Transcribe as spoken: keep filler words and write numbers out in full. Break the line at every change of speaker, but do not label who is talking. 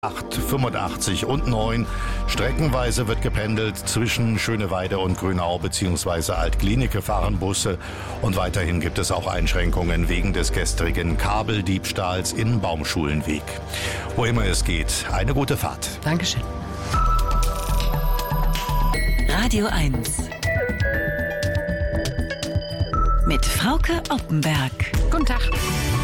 acht, fünfundachtzig und neun. Streckenweise wird gependelt zwischen Schöneweide und Grünau bzw. Alt-Glienicke fahren Busse. Und weiterhin gibt es auch Einschränkungen wegen des gestrigen Kabeldiebstahls in Baumschulenweg. Wo immer es geht, eine gute Fahrt.
Dankeschön.
Radio eins mit Frauke Oppenberg.
Guten Tag.